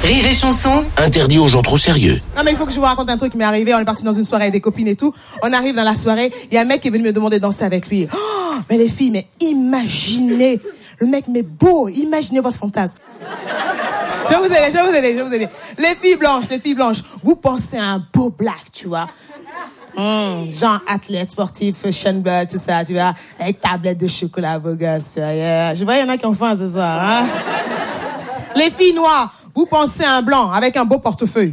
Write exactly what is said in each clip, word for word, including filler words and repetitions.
Rire et Chanson, interdit aux gens trop sérieux. Non mais il faut que je vous raconte un truc qui m'est arrivé. On est parti dans une soirée avec des copines et tout. On arrive dans la soirée, il y a un mec qui est venu me demander de danser avec lui. Oh, mais les filles, mais imaginez, le mec mais beau, imaginez votre fantasme. Je vais vous aider, je vais vous aider, je vais vous aider. Les filles blanches, les filles blanches, vous pensez à un beau black, tu vois. Mmh, genre athlète, sportif, fashion blood, tout ça, tu vois, avec tablette de chocolat, beau gosse, tu vois, yeah. Je vois, il y en a qui ont faim ce soir, hein. Les filles noires, vous pensez à un blanc avec un beau portefeuille.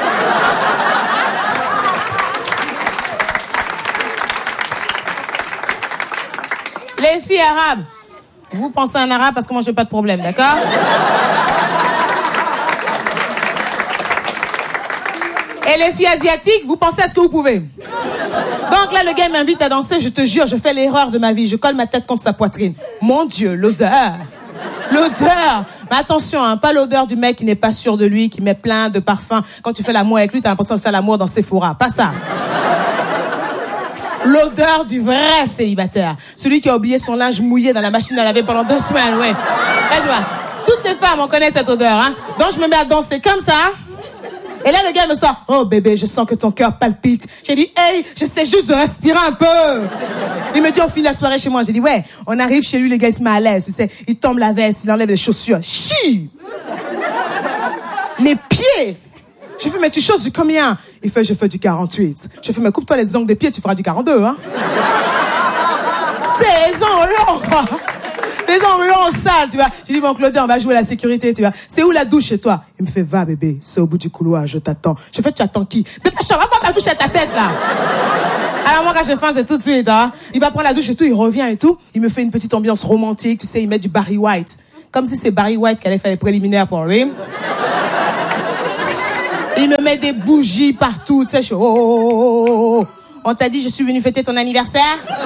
Les filles arabes, vous pensez à un arabe parce que moi j'ai pas de problème, d'accord? Et les filles asiatiques, vous pensez à ce que vous pouvez. Donc là, le gars m'invite à danser, je te jure, je fais l'erreur de ma vie. Je colle ma tête contre sa poitrine. Mon Dieu, l'odeur. L'odeur. Mais attention, hein, pas l'odeur du mec qui n'est pas sûr de lui, qui met plein de parfums. Quand tu fais l'amour avec lui, t'as l'impression de faire l'amour dans Sephora. Pas ça. L'odeur du vrai célibataire. Celui qui a oublié son linge mouillé dans la machine à laver pendant deux semaines, ouais. Là, tu vois, toutes les femmes, on connaît cette odeur, hein. Donc je me mets à danser comme ça. Et là, le gars me sort, oh bébé, je sens que ton cœur palpite. J'ai dit, hey, je sais juste de respirer un peu. Il me dit, on finit la soirée chez moi. J'ai dit, ouais, on arrive chez lui, le gars, il se met à l'aise, tu sais. Il tombe la veste, il enlève les chaussures. Chi! Les pieds! J'ai fait, mais tu choses du combien? Il fait, je fais du quarante-huit. J'ai fait, mais coupe-toi les ongles des pieds, tu feras du quarante-deux, hein. C'est les ongles longs, quoi. Les ongles longs, sales, tu vois. J'ai dit, bon, Claudia, on va jouer la sécurité, tu vois. C'est où la douche chez toi? Il me fait, va, bébé, c'est au bout du couloir, je t'attends. Je fais, tu attends qui? Dépêche-toi, va prendre la douche à ta tête, là. Alors moi, quand j'ai faim, c'est tout de suite, hein. Il va prendre la douche et tout, il revient et tout. Il me fait une petite ambiance romantique, tu sais, il met du Barry White. Comme si c'est Barry White qui allait faire les préliminaires pour lui. Il me met des bougies partout, tu sais, je suis, oh, oh, oh, oh. On t'a dit, je suis venu fêter ton anniversaire?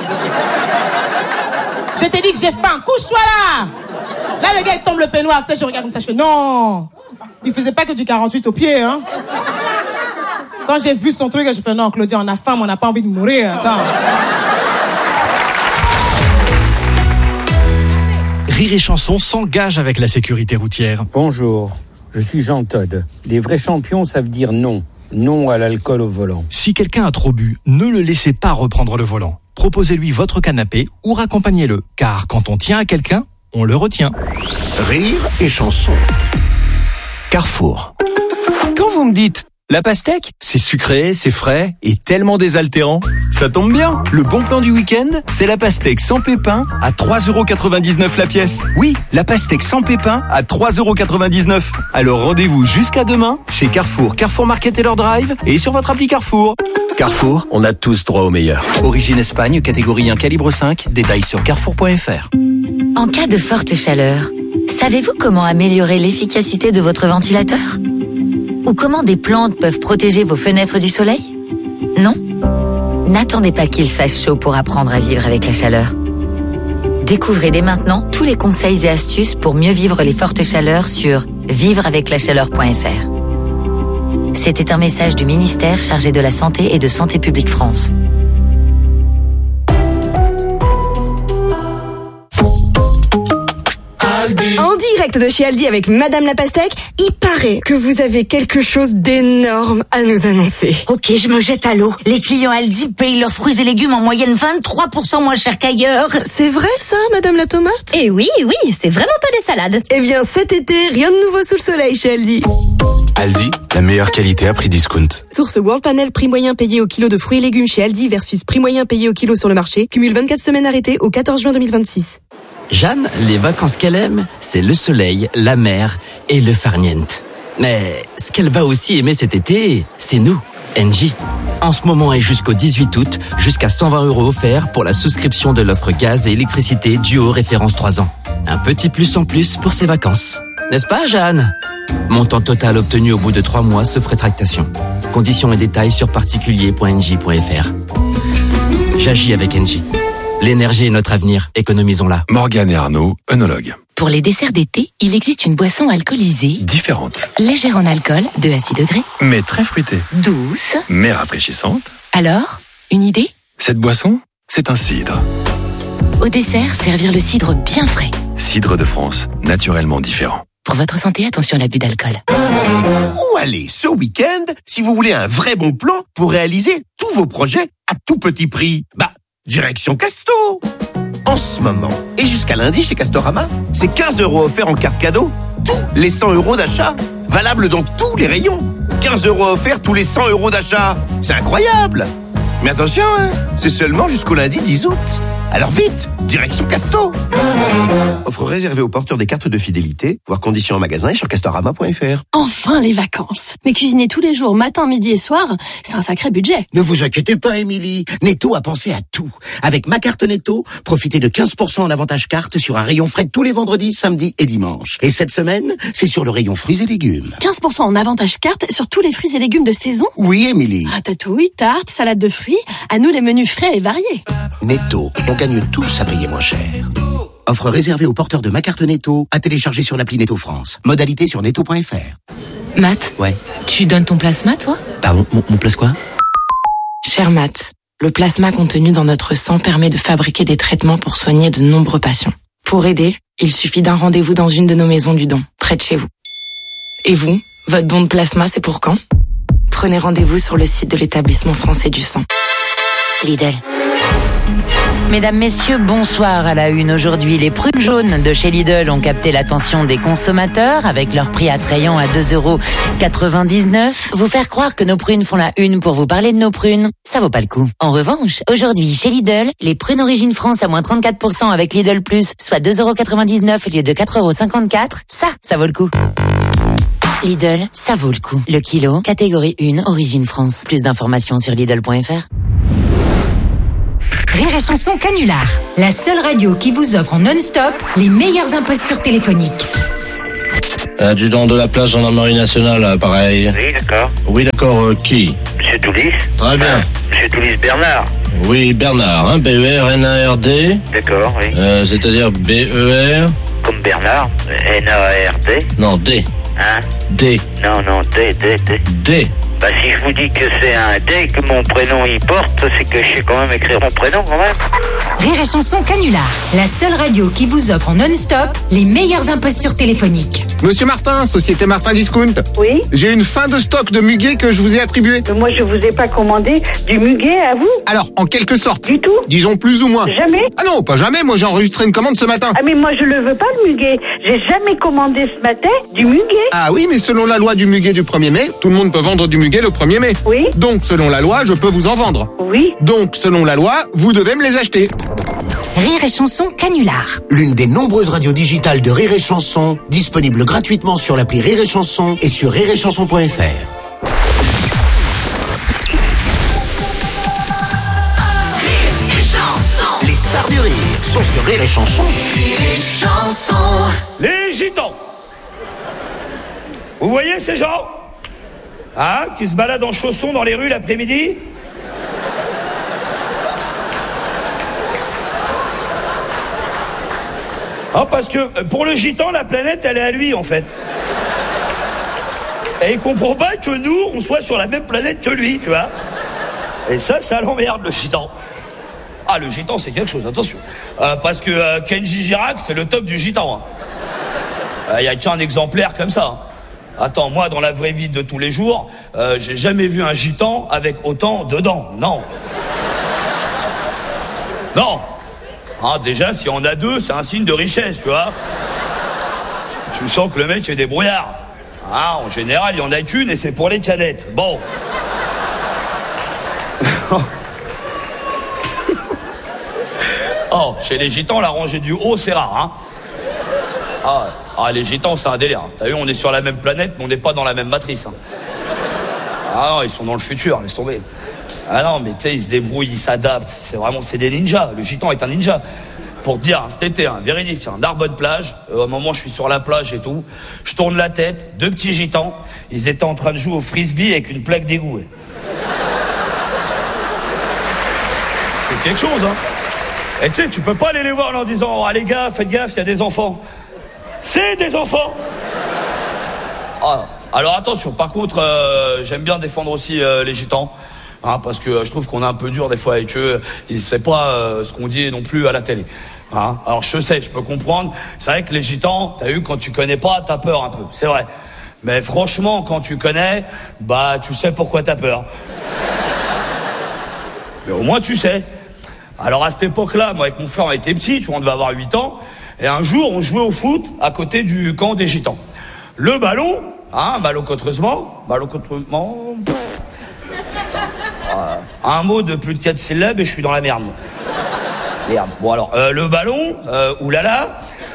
Je t'ai dit que j'ai faim, couche-toi là! Là, le gars, il tombe le peignoir, tu sais, je regarde comme ça, je fais, non! Il faisait pas que du quarante-huit au pied, hein. Quand j'ai vu son truc, je fais, non, Claudia, on a faim, mais on n'a pas envie de mourir, attends. Rire et Chanson s'engage avec la sécurité routière. Bonjour, je suis Jean Todt. Les vrais champions savent dire non. Non à l'alcool au volant. Si quelqu'un a trop bu, ne le laissez pas reprendre le volant. Proposez-lui votre canapé ou raccompagnez-le. Car quand on tient à quelqu'un, on le retient. Rire et Chanson. Carrefour. Quand vous me dites la pastèque, c'est sucré, c'est frais et tellement désaltérant, ça tombe bien. Le bon plan du week-end, c'est la pastèque sans pépins à trois euros quatre-vingt-dix-neuf la pièce. Oui, la pastèque sans pépins à trois euros quatre-vingt-dix-neuf. Alors rendez-vous jusqu'à demain chez Carrefour, Carrefour Market et leur drive et sur votre appli Carrefour. Carrefour, on a tous droit au meilleur. Origine Espagne, catégorie un, calibre cinq, détails sur carrefour point f r. En cas de forte chaleur, savez-vous comment améliorer l'efficacité de votre ventilateur? Ou comment des plantes peuvent protéger vos fenêtres du soleil? Non? N'attendez pas qu'il fasse chaud pour apprendre à vivre avec la chaleur. Découvrez dès maintenant tous les conseils et astuces pour mieux vivre les fortes chaleurs sur vivre avec la chaleur point f r. C'était un message du ministère chargé de la Santé et de Santé publique France. En direct de chez Aldi avec Madame la Pastèque, il paraît que vous avez quelque chose d'énorme à nous annoncer. Ok, je me jette à l'eau. Les clients Aldi payent leurs fruits et légumes en moyenne vingt-trois pour cent moins cher qu'ailleurs. C'est vrai ça, Madame la Tomate? Eh oui, oui, c'est vraiment pas des salades. Eh bien, cet été, rien de nouveau sous le soleil chez Aldi. Aldi, la meilleure qualité à prix discount. Source World Panel, prix moyen payé au kilo de fruits et légumes chez Aldi versus prix moyen payé au kilo sur le marché. Cumule vingt-quatre semaines arrêtées au quatorze juin deux mille vingt-six. Jeanne, les vacances qu'elle aime, c'est le soleil, la mer et le farniente. Mais ce qu'elle va aussi aimer cet été, c'est nous, Engie. En ce moment et jusqu'au dix-huit août, jusqu'à cent vingt euros offerts pour la souscription de l'offre gaz et électricité duo référence trois ans. Un petit plus en plus pour ses vacances. N'est-ce pas, Jeanne? Montant total obtenu au bout de trois mois sauf rétractation. Conditions et détails sur particulier point engie point f r. J'agis avec Engie. L'énergie est notre avenir, économisons-la. Morgane et Arnaud, œnologues. Pour les desserts d'été, il existe une boisson alcoolisée, Différente, légère en alcool, deux à six degrés, mais très fruitée, douce. mais rafraîchissante. Alors, une idée? Cette boisson, c'est un cidre. Au dessert, servir le cidre bien frais. Cidre de France, naturellement différent. Pour votre santé, attention à l'abus d'alcool. Où aller ce week-end si vous voulez un vrai bon plan pour réaliser tous vos projets à tout petit prix? Bah, direction Casto. En ce moment, et jusqu'à lundi chez Castorama, c'est quinze euros offerts en carte cadeau, tous les cent euros d'achat. Valable dans tous les rayons. quinze euros offerts tous les cent euros d'achat. C'est incroyable. Mais attention, hein, c'est seulement jusqu'au lundi dix août. Alors vite, direction Casto. Offre réservée aux porteurs des cartes de fidélité, voir conditions en magasin et sur castorama point f r. Enfin les vacances. Mais cuisiner tous les jours, matin, midi et soir, c'est un sacré budget. Ne vous inquiétez pas, Émilie. Netto a pensé à tout. Avec ma carte Netto, profitez de quinze pour cent en avantage carte sur un rayon frais tous les vendredis, samedis et dimanches. Et cette semaine, c'est sur le rayon fruits et légumes. quinze pour cent en avantage carte sur tous les fruits et légumes de saison? Oui, Émilie. Ratatouille, tarte, salade de fruits, à nous les menus frais et variés. Netto, on gagne tous à payer moins cher. Offre réservée aux porteurs de ma carte Netto, à télécharger sur l'appli Netto France. Modalité sur netto point f r. Matt, Ouais. tu donnes ton plasma, toi? Pardon, mon, mon place quoi? Cher Matt, le plasma contenu dans notre sang permet de fabriquer des traitements pour soigner de nombreux patients. Pour aider, il suffit d'un rendez-vous dans une de nos maisons du don, près de chez vous. Et vous, votre don de plasma, c'est pour quand? Prenez rendez-vous sur le site de l'établissement français du sang. Lidl. Mesdames, messieurs, bonsoir à la une. Aujourd'hui, les prunes jaunes de chez Lidl ont capté l'attention des consommateurs avec leur prix attrayant à deux euros quatre-vingt-dix-neuf. Vous faire croire que nos prunes font la une pour vous parler de nos prunes, ça vaut pas le coup. En revanche, aujourd'hui, chez Lidl, les prunes Origine France à moins trente-quatre pour cent avec Lidl Plus, soit deux euros quatre-vingt-dix-neuf au lieu de quatre euros cinquante-quatre, ça, ça vaut le coup. Lidl, ça vaut le coup. Le kilo, catégorie un, Origine France. Plus d'informations sur Lidl point f r. Rire et Chanson Canular, la seule radio qui vous offre en non-stop les meilleures impostures téléphoniques. Adjudant de la place gendarmerie nationale, euh, pareil. Oui, d'accord. Oui, d'accord, euh, qui? Monsieur Toulis. Très bien. Ah, Monsieur Toulis Bernard. Oui, Bernard, hein, B E R N A R D. D'accord, oui. Euh, c'est-à-dire B E R. Comme Bernard, N A R D. Non, D. Hein? D. Non, non, D, D, D. D. Bah, si je vous dis que c'est un D que mon prénom y porte, c'est que je sais quand même écrire mon prénom, quand même. Rire et Chanson Canular, la seule radio qui vous offre en non-stop les meilleures impostures téléphoniques. Monsieur Martin, Société Martin Discount. Oui. J'ai une fin de stock de muguet que je vous ai attribué. Moi, je vous ai pas commandé du muguet à vous. Alors, en quelque sorte. Du tout. Disons plus ou moins. Jamais. Ah non, pas jamais. Moi, j'ai enregistré une commande ce matin. Ah mais moi, je le veux pas, le muguet. J'ai jamais commandé ce matin du muguet. Ah oui, mais selon la loi du muguet du premier mai, tout le monde peut vendre du muguet le premier mai. Oui. Donc, selon la loi, je peux vous en vendre. Oui. Donc, selon la loi, vous devez me les acheter. Rire et Chanson Canular. L'une des nombreuses radios digitales de Rire et Chanson, disponible gratuitement sur l'appli Rire et Chanson et sur rire et chanson point f r. Les stars du rire sont sur Rire et Chanson. Rire et Chanson. Les gitans. Vous voyez ces gens, hein, qui se baladent en chaussons dans les rues l'après-midi? Ah, parce que pour le gitan, la planète, elle est à lui, en fait. Et il comprend pas que nous, on soit sur la même planète que lui, tu vois. Et ça, ça l'emmerde, le gitan. Ah, le gitan, c'est quelque chose, attention. Euh, parce que euh, Kenji Girac, c'est le top du gitan. Il hein. euh, y a qu'un exemplaire comme ça. Hein. Attends, moi, dans la vraie vie de tous les jours, euh, j'ai jamais vu un gitan avec autant de dents. Non. Non. Hein, déjà, si on a deux, c'est un signe de richesse, tu vois. Tu sens que le mec est débrouillard. Hein, en général, il y en a qu'une et c'est pour les cadettes. Bon. Oh, chez les gitans, la rangée du haut, c'est rare, hein. Ah, ah, les gitans, c'est un délire. T'as vu, on est sur la même planète, mais on n'est pas dans la même matrice. Hein. Ah non, ils sont dans le futur, laisse tomber. Ah non, mais tu sais, ils se débrouillent, ils s'adaptent. C'est vraiment, c'est des ninjas. Le gitan est un ninja. Pour te dire, cet été, hein, véridique, un Narbonne plage. Euh, au moment où je suis sur la plage et tout, je tourne la tête, deux petits gitans. Ils étaient en train de jouer au frisbee avec une plaque d'égout. Ouais. C'est quelque chose, hein. Et tu sais, tu peux pas aller les voir en leur disant, ah les gars, faites gaffe, il y a des enfants. C'est des enfants. Ah, alors attention, par contre, euh, j'aime bien défendre aussi euh, les gitans. Hein, parce que euh, je trouve qu'on est un peu dur des fois avec eux. Ils ne savent pas euh, ce qu'on dit non plus à la télé. Hein, alors je sais, je peux comprendre. C'est vrai que les gitans, t'as eu, quand tu connais pas, t'as peur un peu. C'est vrai. Mais franchement, quand tu connais, bah tu sais pourquoi t'as peur. Mais au moins tu sais. Alors à cette époque-là, moi avec mon frère, on était petits, tu vois, on devait avoir huit ans. Et un jour, on jouait au foot à côté du camp des gitans. Le ballon, hein, malencontreusement, malencontreusement, euh, un mot de plus de quatre syllabes et je suis dans la merde. Merde. Bon alors, euh, le ballon, euh, oulala.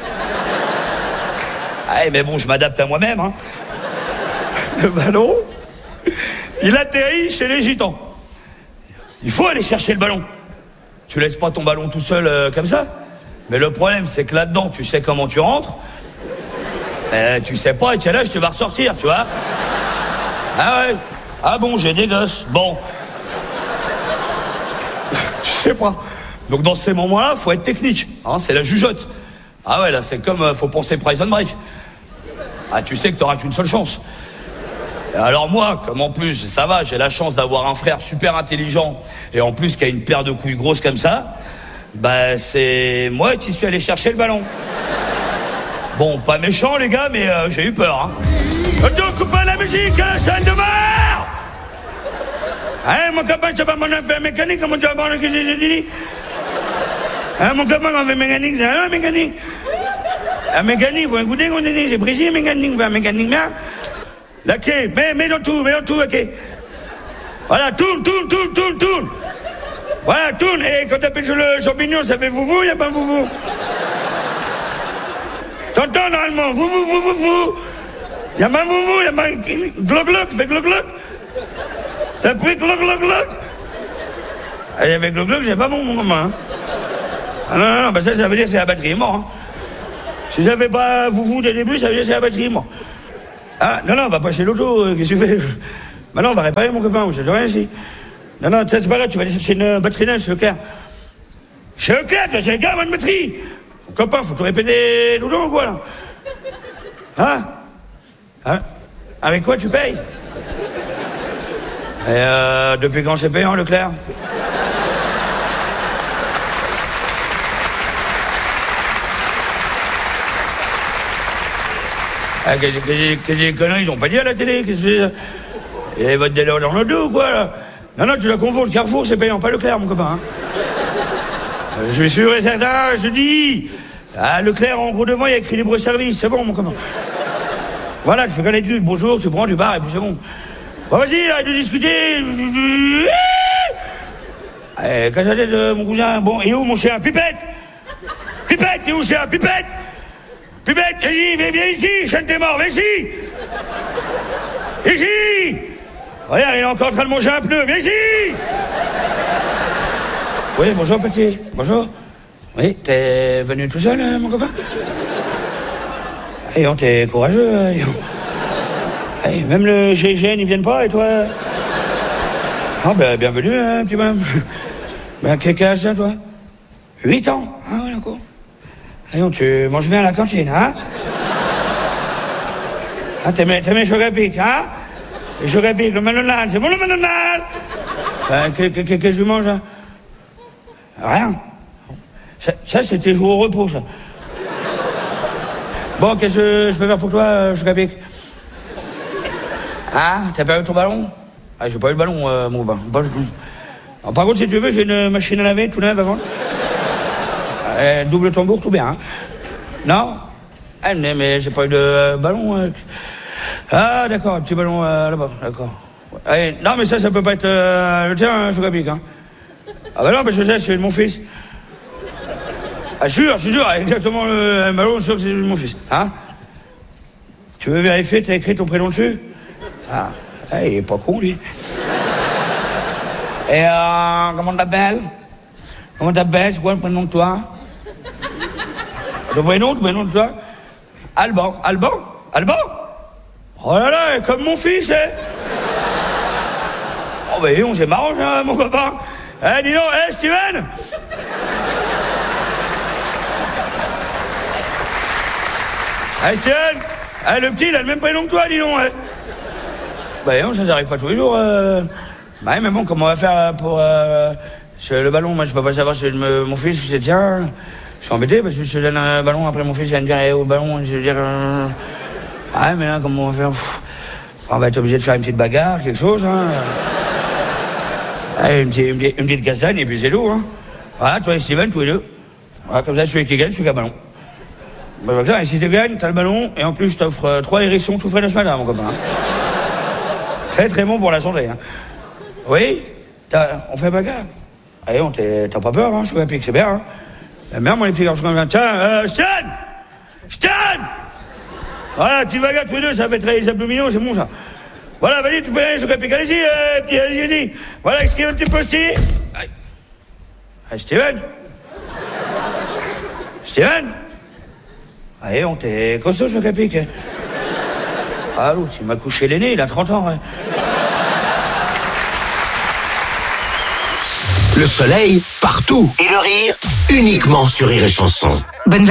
Ah, mais bon, je m'adapte à moi-même, hein. Le ballon, il atterrit chez les gitans. Il faut aller chercher le ballon. Tu laisses pas ton ballon tout seul euh, comme ça. Mais le problème, c'est que là-dedans, tu sais comment tu rentres. Euh, tu sais pas à quel âge tu vas ressortir, tu vois. Ah ouais. Ah bon, j'ai des gosses. Bon. Tu sais pas. Donc dans ces moments-là, faut être technique. Hein, c'est la jugeote. Ah ouais, là, c'est comme, euh, faut penser Prison Break. Ah, tu sais que t'auras qu'une seule chance. Et alors moi, comme en plus, ça va, j'ai la chance d'avoir un frère super intelligent et en plus qui a une paire de couilles grosses comme ça, bah c'est moi qui suis allé chercher le ballon. Bon, pas méchant les gars, mais euh, j'ai eu peur. Hein. Coupe pas la musique, scène de mort. Hein, mon copain, c'est pas mon affaire mécanique, comment tu vas voir le que j'ai dit. Hein, mon copain, on fait mécanique, c'est un mécanique. Un mécanique, vous écoutez qu'on dit, j'ai précisé mécanique, vous faites un mécanique, bien. La quai, mets, mets dans tout, mets dans tout, la quai. Voilà, tourne, tourne, tourne, tourne, tourne. Voilà, tourne. Et quand t'appelles sur le champignon, ça fait foufou, y a pas foufou. T'entends normalement, foufou, foufou, foufou. Y a pas foufou, y a pas gloc, gloc, fais gloc, gloc. T'as pris gloc, gloc, gloc. Et avec gloc, gloc, j'ai pas bon, mon maman. Hein. Ah non, non, non, bah ça, ça veut dire que c'est la batterie est morte. Hein. Si j'avais pas foufou dès le début, ça veut dire que c'est la batterie est morte. Ah, non, non, on va pas chez l'auto, euh, qu'est-ce que tu fais? Bah non, on va réparer mon copain, je sais rien ici. Non, non, c'est pas grave, tu vas aller chercher une batterie neuve chez Leclerc. Chez Leclerc, tu vas chez le gars, une batterie. Mon copain, faut te répéter tout le temps ou quoi, là? Hein? Hein? Avec quoi tu payes? Et euh, depuis quand c'est payant, Leclerc? Ah, que, que, que, que des conneries, ils ont pas dit à la télé, qu'est-ce que c'est? Il y avait votre délai dans le dos ou quoi, là? Non, non, tu la confonds, le Carrefour, c'est payant, pas Leclerc, mon copain, hein. euh, Je suis sûr et certain, je dis. Ah, Leclerc, en gros devant, il y a écrit libre-service, c'est bon, mon copain. Voilà, tu fais qu'un étude, bonjour, tu prends du bar, et puis c'est bon. Bon, vas-y, arrête de discuter. Eh, casse la tête, euh, mon cousin. Bon, et où, mon chien? Pipette! Pipette, c'est où, chien? Pipette! Pipette, vas-y, viens, viens ici, chien t'es mort, viens ici! Ici! Regarde, il est encore en train de manger un pneu, viens ici! Oui, bonjour, petit. Bonjour. Oui, t'es venu tout seul, hein, mon copain? Ayons, t'es courageux, ayons. Hey, même le G I G N, ils viennent pas, et toi? Ah, ben, bienvenue, hein, petit bonhomme. Ben, quel âge t'as, toi? Huit ans? Ah, oui, d'accord. Ayons, tu manges bien à la cantine, hein? Ah, t'aimes, t'aimes les chocs à pic, hein? Les chocs à pic, le McDonald's, c'est bon le McDonald's? Ben, qu'est-ce que, que je mange, hein? Rien. Ça, ça c'était jouer au repos, ça. Bon, qu'est-ce que je peux faire pour toi, euh, chocs à pic? Ah, t'as perdu ton ballon? Ah, j'ai pas eu le ballon, euh, mon copain. Alors, par contre, si tu veux, j'ai une machine à laver tout neuve avant. Euh, double tambour, tout bien, hein. Non? Ah, mais, mais j'ai pas eu de euh, ballon. Euh... Ah, d'accord, un petit ballon euh, là-bas, d'accord. Allez, non, mais ça, ça peut pas être euh, le tien, hein, Chocapic, hein. Ah bah non, parce que ça, c'est de mon fils. Ah, sûr, je suis sûr, exactement le, le ballon, je suis sûr que c'est de mon fils, hein. Tu veux vérifier, t'as écrit ton prénom dessus? Ah, ah, il est pas con, lui. Et euh, comment t'appelles? Comment t'appelles? C'est quoi le prénom de toi? Le prénom, le prénom de toi? Alban. Alban? Alban? Oh là là, comme mon fils, hein? Oh ben, on c'est marrant, hein, mon copain. Eh, dis donc, eh, Steven? Eh, Steven? Eh, le petit, il a le même prénom que toi, dis donc, hein? Ben non, ça n'arrive pas tous les jours. Euh... Bah, mais bon, comment on va faire pour... Euh... Le ballon, moi, je peux pas savoir si c'est mon fils ou c'est tien. je suis embêté parce que je te donne un ballon, après mon fils vient me dire, eh, au ballon, je veux dire... Euh... Ah, mais là, comment on va faire? Pff, on va être obligé de faire une petite bagarre, quelque chose, hein. Allez, une, petite, une, petite, une petite castagne, et puis c'est tout, hein. Voilà, toi et Steven, tous les deux. Voilà, comme ça, celui qui gagne, celui qui a le ballon. Bah, comme ça, et si tu gagnes, t'as le ballon, et en plus, je t'offre euh, trois hérissons tout frais de ce matin, mon copain. Très, très bon pour la santé, hein. Oui, on fait bagarre. Allez, on t'as pas peur, hein, je suis un pic, c'est bien, hein. Merde, mon petit garçon, comme ça. Tiens, euh, Stan Stan Voilà, petite bagarre tous les deux, ça fait travailler les abdominaux, c'est bon, ça. Voilà, vas-y, tu peux aller, je suis un pic, allez-y, euh, petit, allez-y, vas-y. Voilà, est-ce qu'il y a un petit postier? Allez, Steven Steven Allez, on t'est costaud, je suis un pic. Ah, l'autre, il m'a couché l'aîné, il a trente ans, hein. Le soleil, partout. Et le rire, uniquement sur Rire et Chanson. Bonne